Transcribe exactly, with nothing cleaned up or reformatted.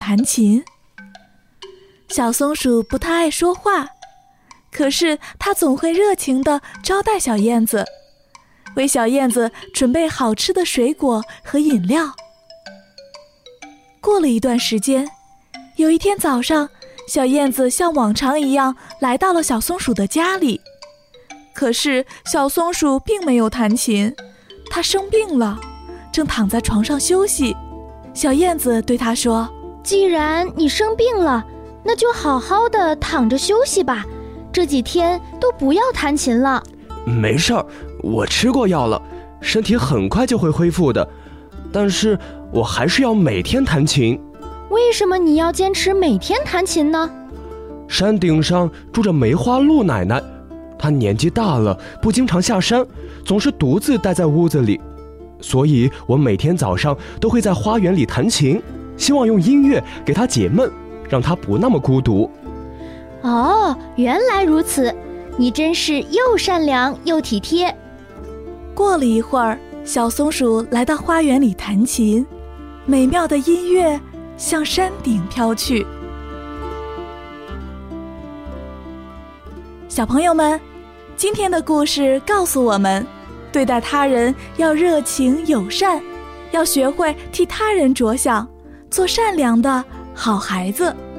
弹琴。小松鼠不太爱说话，可是它总会热情地招待小燕子，为小燕子准备好吃的水果和饮料。过了一段时间，有一天早上，小燕子像往常一样来到了小松鼠的家里。可是小松鼠并没有弹琴，它生病了，正躺在床上休息。小燕子对它说： 既然你生病了，那就好好的躺着休息吧，这几天都不要弹琴了。 没事儿，我吃过药了，身体很快就会恢复的，但是我还是要每天弹琴。 为什么你要坚持每天弹琴呢？ 山顶上住着梅花鹿奶奶，她年纪大了，不经常下山，总是独自待在屋子里，所以我每天早上都会在花园里弹琴，希望用音乐给她解闷，让她不那么孤独。 哦，原来如此，你真是又善良又体贴。 过了一会儿，小松鼠来到花园里弹琴，美妙的音乐向山顶飘去。小朋友们，今天的故事告诉我们，对待他人要热情友善，要学会替他人着想，做善良的好孩子。